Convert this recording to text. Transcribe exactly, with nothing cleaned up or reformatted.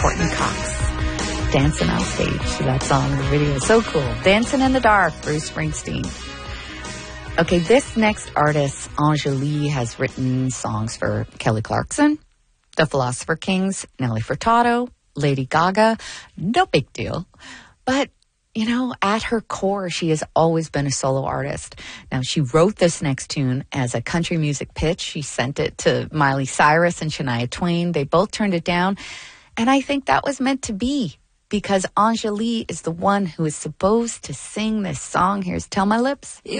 Courtney Cox. Dancing on stage. That song, the video is so cool. Dancing in the Dark, Bruce Springsteen. Okay, this next artist, Angélie, has written songs for Kelly Clarkson, The Philosopher Kings, Nelly Furtado, Lady Gaga. No big deal. But, you know, at her core, she has always been a solo artist. Now, she wrote this next tune as a country music pitch. She sent it to Miley Cyrus and Shania Twain. They both turned it down. And I think that was meant to be, because Angélie is the one who is supposed to sing this song. Here's Tell My Lips.